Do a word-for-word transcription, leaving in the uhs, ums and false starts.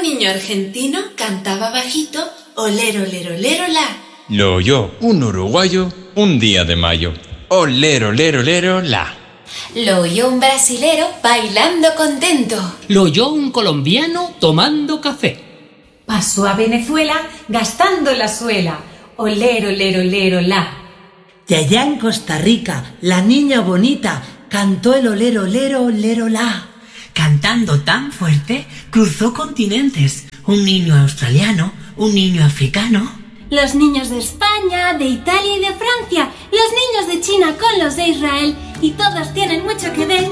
niño argentino cantaba bajito, olero, olero, olero, la. Lo oyó un uruguayo un día de mayo. Olero, olero, olero, la. Lo oyó un brasilero bailando contento. Lo oyó un colombiano tomando café. Pasó a Venezuela gastando la suela. Olero, olero, olero, la. Y allá en Costa Rica, la niña bonita cantó el olero, olero, olero, la. Cantando tan fuerte, cruzó continentes. Un niño australiano, un niño africano. Los niños de España, de Italia y de Francia. Los niños de China con los de Israel. Y todos tienen mucho que ver